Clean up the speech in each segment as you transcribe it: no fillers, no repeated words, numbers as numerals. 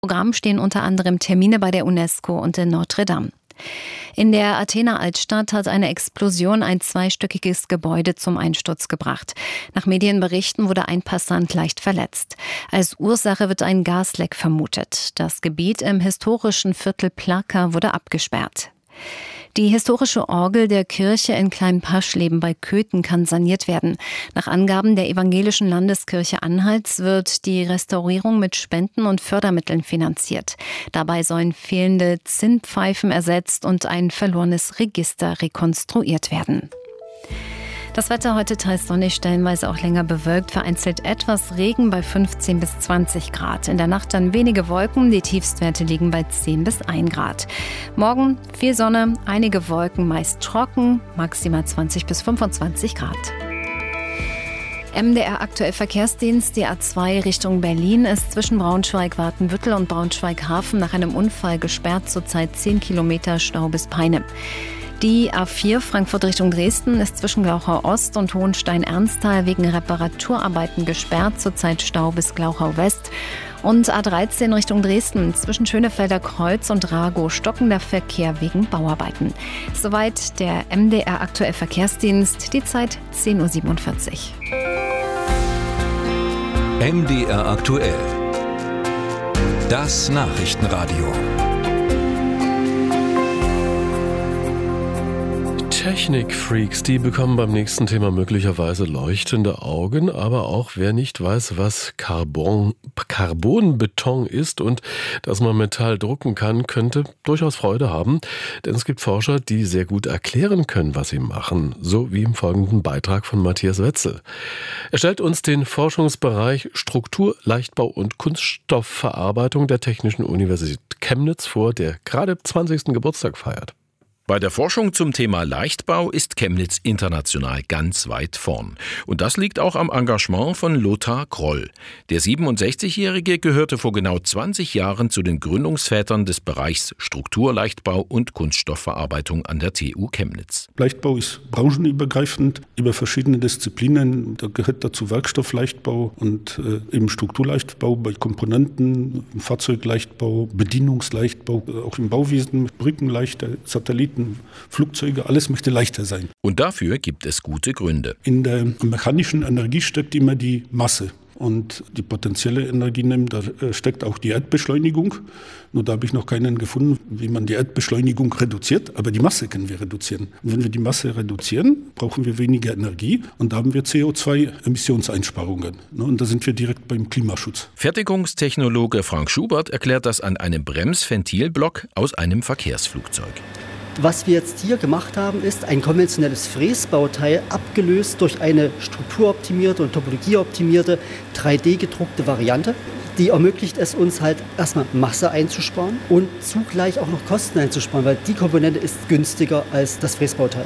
Im Programm stehen unter anderem Termine bei der UNESCO und in Notre Dame. In der Athener Altstadt hat eine Explosion ein zweistöckiges Gebäude zum Einsturz gebracht. Nach Medienberichten wurde ein Passant leicht verletzt. Als Ursache wird ein Gasleck vermutet. Das Gebiet im historischen Viertel Plaka wurde abgesperrt. Die historische Orgel der Kirche in Klein-Paschleben bei Köthen kann saniert werden. Nach Angaben der Evangelischen Landeskirche Anhalts wird die Restaurierung mit Spenden und Fördermitteln finanziert. Dabei sollen fehlende Zinnpfeifen ersetzt und ein verlorenes Register rekonstruiert werden. Das Wetter heute teils sonnig, stellenweise auch länger bewölkt, vereinzelt etwas Regen bei 15 bis 20 Grad. In der Nacht dann wenige Wolken, die Tiefstwerte liegen bei 10 bis 1 Grad. Morgen viel Sonne, einige Wolken, meist trocken, maximal 20 bis 25 Grad. MDR aktuell Verkehrsdienst, die A2 Richtung Berlin ist zwischen Braunschweig-Watenbüttel und Braunschweig-Hafen nach einem Unfall gesperrt, zurzeit 10 Kilometer Stau bis Peine. Die A4 Frankfurt Richtung Dresden ist zwischen Glauchau Ost und Hohenstein-Ernsthal wegen Reparaturarbeiten gesperrt, zurzeit Stau bis Glauchau West. Und A13 Richtung Dresden zwischen Schönefelder Kreuz und Ragow stockender Verkehr wegen Bauarbeiten. Soweit der MDR aktuell Verkehrsdienst, die Zeit 10.47 Uhr. MDR aktuell. Das Nachrichtenradio. Technikfreaks, die bekommen beim nächsten Thema möglicherweise leuchtende Augen, aber auch wer nicht weiß, was Carbonbeton ist und dass man Metall drucken kann, könnte durchaus Freude haben, denn es gibt Forscher, die sehr gut erklären können, was sie machen, so wie im folgenden Beitrag von Matthias Wetzel. Er stellt uns den Forschungsbereich Struktur, Leichtbau und Kunststoffverarbeitung der Technischen Universität Chemnitz vor, der gerade 20. Geburtstag feiert. Bei der Forschung zum Thema Leichtbau ist Chemnitz international ganz weit vorn. Und das liegt auch am Engagement von Lothar Kroll. Der 67-Jährige gehörte vor genau 20 Jahren zu den Gründungsvätern des Bereichs Strukturleichtbau und Kunststoffverarbeitung an der TU Chemnitz. Leichtbau ist branchenübergreifend über verschiedene Disziplinen. Da gehört dazu Werkstoffleichtbau und eben Strukturleichtbau bei Komponenten, Fahrzeugleichtbau, Bedienungsleichtbau, auch im Bauwesen, Brückenleichter, Satelliten, Flugzeuge, alles möchte leichter sein. Und dafür gibt es gute Gründe. In der mechanischen Energie steckt immer die Masse. Und die potenzielle Energie nimmt, da steckt auch die Erdbeschleunigung. Nur da habe ich noch keinen gefunden, wie man die Erdbeschleunigung reduziert. Aber die Masse können wir reduzieren. Und wenn wir die Masse reduzieren, brauchen wir weniger Energie. Und da haben wir CO2-Emissionseinsparungen. Und da sind wir direkt beim Klimaschutz. Fertigungstechnologe Frank Schubert erklärt das an einem Bremsventilblock aus einem Verkehrsflugzeug. Was wir jetzt hier gemacht haben, ist ein konventionelles Fräsbauteil abgelöst durch eine strukturoptimierte und topologieoptimierte 3D-gedruckte Variante. Die ermöglicht es uns halt erstmal Masse einzusparen und zugleich auch noch Kosten einzusparen, weil die Komponente ist günstiger als das Fräsbauteil.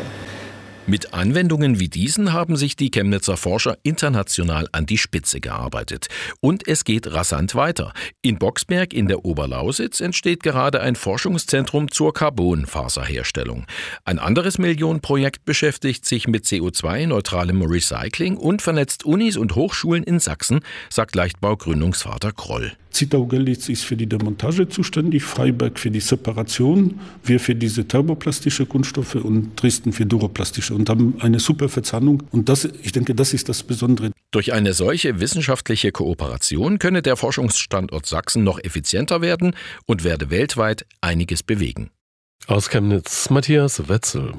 Mit Anwendungen wie diesen haben sich die Chemnitzer Forscher international an die Spitze gearbeitet. Und es geht rasant weiter. In Boxberg in der Oberlausitz entsteht gerade ein Forschungszentrum zur Carbonfaserherstellung. Ein anderes Millionenprojekt beschäftigt sich mit CO2-neutralem Recycling und vernetzt Unis und Hochschulen in Sachsen, sagt Leichtbau-Gründungsvater Kroll. Zittau-Görlitz ist für die Demontage zuständig, Freiberg für die Separation, wir für diese thermoplastische Kunststoffe und Dresden für duroplastische und haben eine super Verzahnung. Und ich denke, das ist das Besondere. Durch eine solche wissenschaftliche Kooperation könne der Forschungsstandort Sachsen noch effizienter werden und werde weltweit einiges bewegen. Aus Chemnitz, Matthias Wetzel.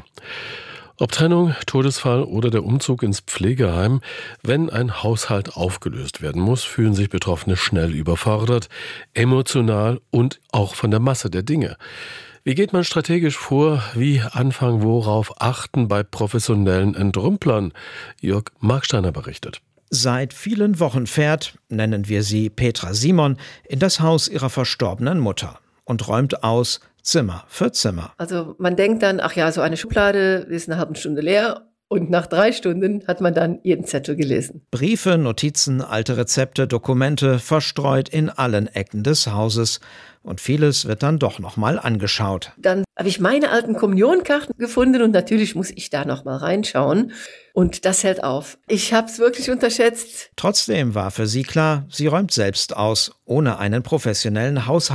Ob Trennung, Todesfall oder der Umzug ins Pflegeheim, wenn ein Haushalt aufgelöst werden muss, fühlen sich Betroffene schnell überfordert, emotional und auch von der Masse der Dinge. Wie geht man strategisch vor? Wie anfangen? Worauf achten bei professionellen Entrümplern? Jörg Marksteiner berichtet. Seit vielen Wochen fährt, nennen wir sie Petra Simon, in das Haus ihrer verstorbenen Mutter und räumt aus Zimmer für Zimmer. Also man denkt dann, ach ja, so eine Schublade ist eine halbe Stunde leer Und nach 3 Stunden hat man dann jeden Zettel gelesen. Briefe, Notizen, alte Rezepte, Dokumente verstreut in allen Ecken des Hauses. Und vieles wird dann doch nochmal angeschaut. Dann habe ich meine alten Kommunionkarten gefunden und natürlich muss ich da nochmal reinschauen. Und das hält auf. Ich habe es wirklich unterschätzt. Trotzdem war für sie klar, sie räumt selbst aus, ohne einen professionellen Haushalt